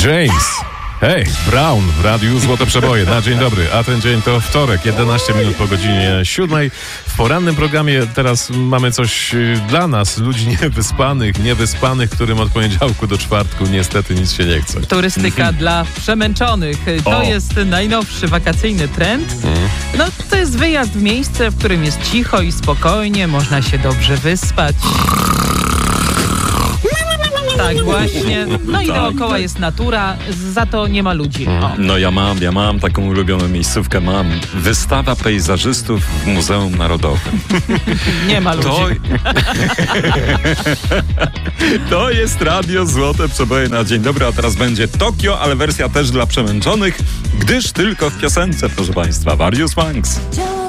James. Hej, Brown w Radiu Złote Przeboje. Na dzień dobry, a ten dzień to wtorek, 11 minut po godzinie 7. W porannym programie teraz mamy coś dla nas, ludzi niewyspanych, którym od poniedziałku do czwartku niestety nic się nie chce. Turystyka dla przemęczonych. To jest najnowszy wakacyjny trend. No, to jest wyjazd w miejsce, w którym jest cicho i spokojnie, można się dobrze wyspać. Tak, właśnie. No i dookoła jest natura, za to nie ma ludzi. No ja mam taką ulubioną miejscówkę, wystawa pejzażystów w Muzeum Narodowym. Nie ma ludzi. To jest Radio Złote Przeboje na dzień dobry, a teraz będzie Tokio, ale wersja też dla przemęczonych, gdyż tylko w piosence, proszę Państwa, Various Punks.